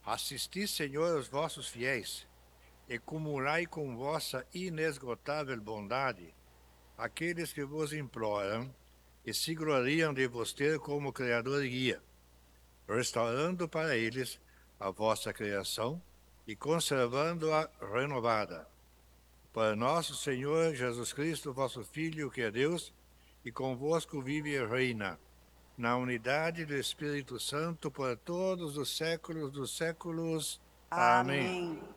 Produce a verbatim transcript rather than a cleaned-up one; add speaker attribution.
Speaker 1: Assisti, Senhor, os vossos fiéis, e cumurai com vossa inesgotável bondade aqueles que vos imploram e se gloriam de vos ter como Criador e Guia, restaurando para eles a vossa criação e conservando-a renovada. Para nosso Senhor Jesus Cristo, vosso Filho, que é Deus, e convosco vive e reina, na unidade do Espírito Santo, por todos os séculos dos séculos. Amém.
Speaker 2: Amém.